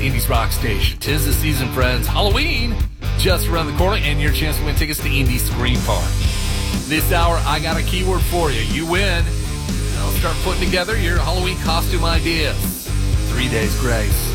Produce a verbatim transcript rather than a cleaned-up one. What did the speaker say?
Indy's Rock Station. 'Tis the season, friends. Halloween just around the corner, and your chance to win tickets to Indy Scream Park. This hour, I got a keyword for you. You win. I'll start putting together your Halloween costume ideas. Three days grace.